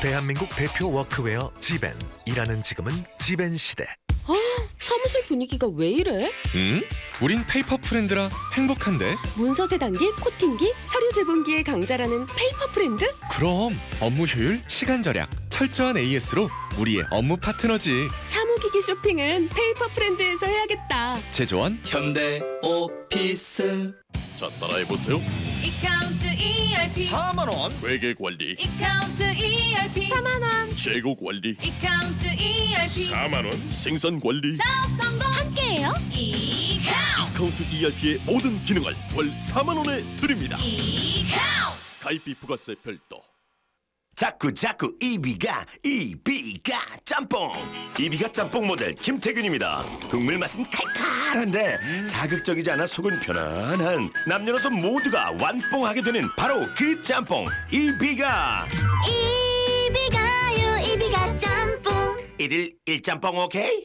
대한민국 대표 워크웨어 지벤. 일하는 지금은 지벤 시대. 사무실 분위기가 왜 이래? 우린 페이퍼 프렌드라 행복한데. 문서 세단기, 코팅기, 서류 제본기의 강자라는 페이퍼 프렌드? 그럼 업무 효율, 시간 절약, 철저한 AS로 우리의 업무 파트너지. 사무기기 쇼핑은 페이퍼 프렌드에서 해야겠다. 제조원 현대 오피스. 자, 따라해보세요. 이카운트 ERP 4만원. 회계 관리, 이카운트 ERP 4만원 재고 관리, 이카운트 ERP 4만 원. 생산 관리, 사업 성공 함께해요. 이카운트 카운트 ERP의 모든 기능을 월 4만 원에 드립니다. 이카운트 가입비 부가세 별도. 자꾸 이비가 짬뽕. 이비가 짬뽕 모델 김태균입니다. 국물 맛은 칼칼한데 자극적이지 않아 속은 편안한, 남녀노소 모두가 완뽕하게 되는 바로 그 짬뽕 이비가 짬뽕. 1일 1짬뽕 오케이?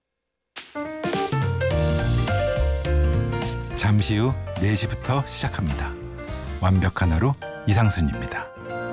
잠시 후 4시부터 시작합니다. 완벽한 하루 이상순입니다.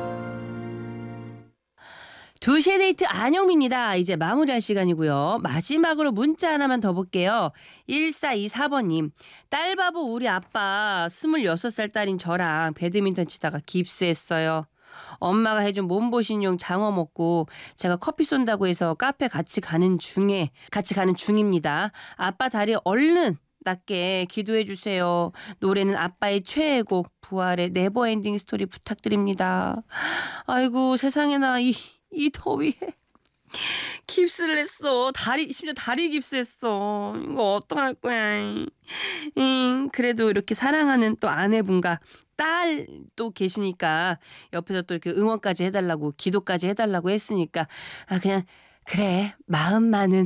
2시의 데이트 안영미입니다. 이제 마무리할 시간이고요. 마지막으로 문자 하나만 더 볼게요. 1424번님. 딸 바보 우리 아빠 26살 딸인 저랑 배드민턴 치다가 깁스했어요. 엄마가 해준 몸보신용 장어 먹고 제가 커피 쏜다고 해서 카페 같이 가는 중입니다. 아빠 다리 얼른 낫게 기도해 주세요. 노래는 아빠의 최애곡 부활의 네버엔딩 스토리 부탁드립니다. 아이고 세상에나 이 더위에 깁스를 했어. 심지어 다리 깁스했어. 이거 어떡할 거야. 그래도 이렇게 사랑하는 또 아내분과 딸도 계시니까 옆에서 또 이렇게 응원까지 해달라고 기도까지 해달라고 했으니까 그냥 그래 마음만은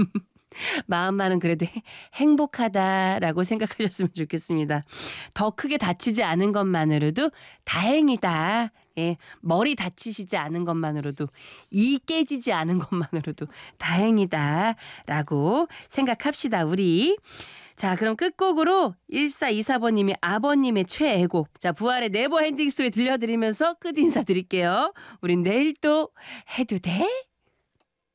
그래도 행복하다라고 생각하셨으면 좋겠습니다. 더 크게 다치지 않은 것만으로도 다행이다. 예, 머리 다치시지 않은 것만으로도, 이 깨지지 않은 것만으로도 다행이다라고 생각합시다 우리. 자, 그럼 끝곡으로 1424번님이 아버님의 최애곡, 자 부활의 네버 엔딩 스토리 들려드리면서 끝 인사드릴게요. 우린 내일 또 해도 돼?